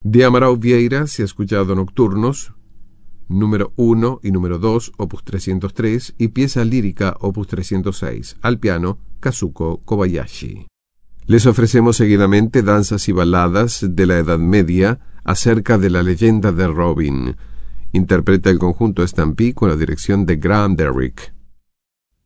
De Amaral Vieira se ha escuchado Nocturnos, número 1 y número 2, opus 303, y pieza lírica, opus 306, al piano, Kazuko Kobayashi. Les ofrecemos seguidamente danzas y baladas de la Edad Media acerca de la leyenda de Robin. Interpreta el conjunto Stampede con la dirección de Graham Derrick.